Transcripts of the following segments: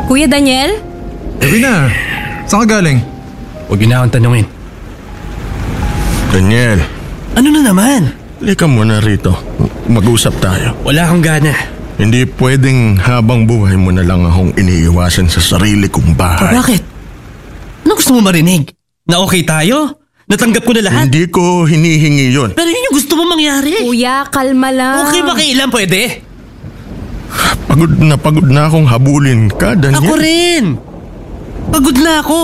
Kuya Daniel? Gabi na. Saan ka galing? Huwag yun na akong tanungin. Daniel, Ano na naman? halika muna rito. Mag-usap tayo. Wala akong gana. Hindi pwedeng habang buhay mo na lang akong iniiwasan sa sarili kong bahay. Bakit? Ano gusto mo marinig? Na okay tayo? Natanggap ko na lahat? Hindi ko hinihingi yun. Pero yun yung gusto mo mangyari. Kuya, kalma lang. Okay ba kailan pwede? Pagod na akong habulin ka, Daniel. Ako rin. Pagod na ako.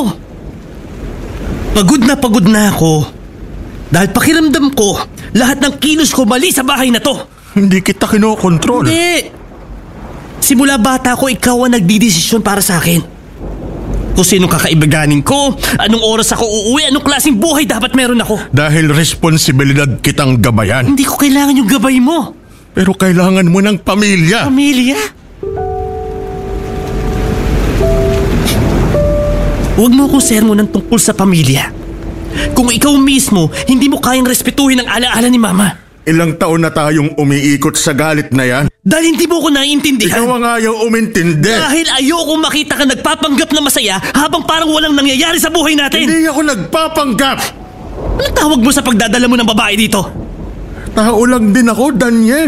Pagod na ako. Dahil pakiramdam ko, lahat ng kilos ko mali sa bahay na to. Hindi kita kinokontrol. Hindi. Simula bata ko, ikaw ang nagdidesisyon para sa akin. Kung sino kakaibiganin ko, anong oras ako uuwi, anong klaseng buhay dapat meron ako. Dahil responsibilidad kitang gabayan. Hindi ko kailangan yung gabay mo. Pero kailangan mo ng pamilya. Pamilya? Huwag mo akong sermonan tungkol sa pamilya. Kung ikaw mismo, hindi mo kayang respetuhin ang alaala ni Mama. Ilang taon na tayong umiikot sa galit na yan. Dahil hindi mo ko naiintindihan. Ikaw ang ayaw umintindi. Dahil ayoko makita ka nagpapanggap na masaya habang parang walang nangyayari sa buhay natin. Hindi ako nagpapanggap. Anong tawag mo sa pagdadala mo ng babae dito? Tao lang din ako, Daniel.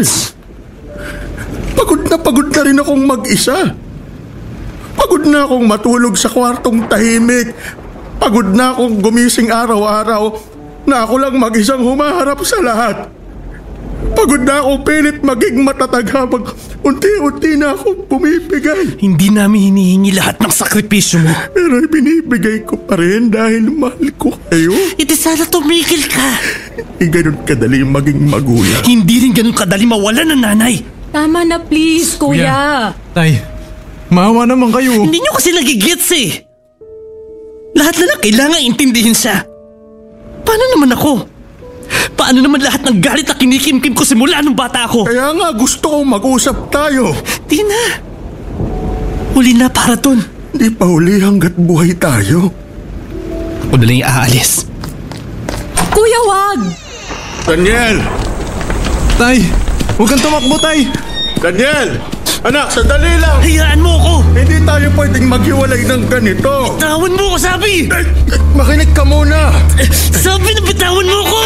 Pagod na rin akong mag-isa. Pagod na akong matulog sa kwartong tahimik. Pagod na akong gumising araw-araw na ako lang mag-isang humaharap sa lahat. Pagod na akong pilit maging matatag habang unti-unti na akong bumibigay. Hindi namin hinihingi lahat ng sakripisyo mo. Pero binibigay ko pa rin dahil mahal ko kayo. Iti sana tumigil ka. Hindi ganun kadali maging magulang. Hindi rin ganun kadali mawalan ng nanay. Tama na please, kuya. Tay, maawa naman kayo. Hindi nyo kasi nagigits eh. Lahat na lang kailangan intindihin siya. Paano naman ako? Paano naman lahat ng galit na kinikimkim ko simula nung bata ako? Kaya nga gusto kong mag-usap tayo. Di na. Huli na para dun. Di pa huli hanggat buhay tayo. Ako na lang yung aalis. Kuya, wag! Daniel! Tay, huwag kang tumakbo, Tay. Daniel! Anak, sandali lang! Hayaan mo ako! Hindi tayo pwedeng maghiwalay ng ganito. Bitawan mo ko, sabi! Makinig ka muna! Sabi na bitawan mo ko!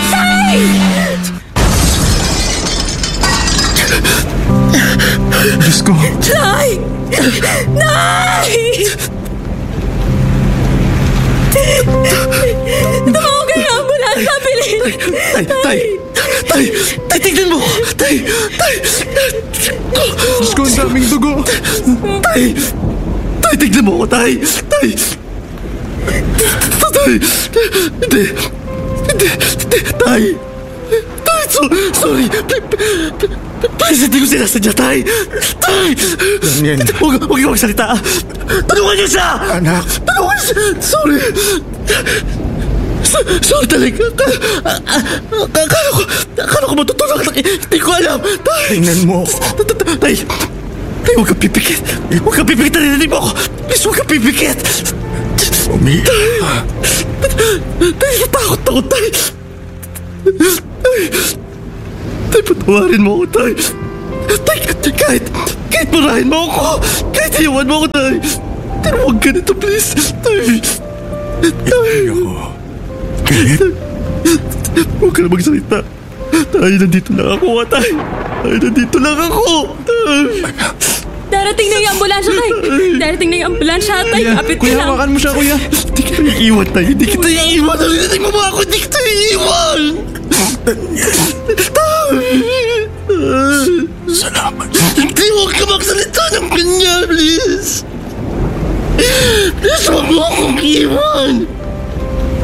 Diyos ko. Nay! Nay! Tumawag kayo ng ambulansya, bilis! Tay, tignan mo! Tay! Diyos ko, ang daming dugo. Tay, tignan mo ko, tay! Hindi, tay! Sorry! Please, hindi ko sinasadya, tay! Daniel! Huwag yung magsalita! Tanungan niyo siya! Anak! Tanungan niyo siya! Sorry talaga! Akala ko matutulog lang. Hindi ko alam! Tay! Tingnan mo! Tay, huwag kang pipikit! Huwag kang pipikit! Narinig mo ako! Please, huwag kang pipikit! Umiiyak! Tay, natakot ako, tay! Tay, patawarin mo ako, tay! Tay, kahit marahin mo ako! Kahit iwan mo ako, tay! Pero huwag ganito, please! Tay! Hindi ako. Kahit? Huwag ka na magsalita! Tay, nandito lang ako, tay! Tay, nandito lang ako! Tay! Darating na yung ambulansya, Tay! Darating na yung ambulansya, Tay! Kuya, Kapit ka kuya, lang! hawakan mo siya, kuya. Hindi kita iiwan, tay! Hindi kita iiwan! Narinig mo ba ako? Hindi kita iiwan! Salamat. Hindi, huwag ka magsalita ng ganyan, please! Please, huwag mo akong iiwan!